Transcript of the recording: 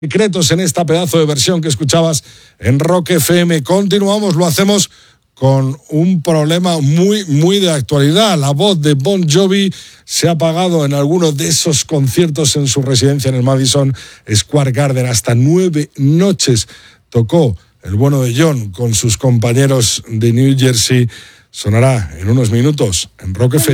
Secretos en esta pedazo de versión que escuchabas en Rock FM. Continuamos, lo hacemos con un problema muy de actualidad. La voz de Bon Jovi se ha apagado en alguno de esos conciertos en su residencia en el Madison Square Garden. Hasta 9 noches tocó el bueno de John con sus compañeros de New Jersey. Sonará en unos minutos en Rock FM.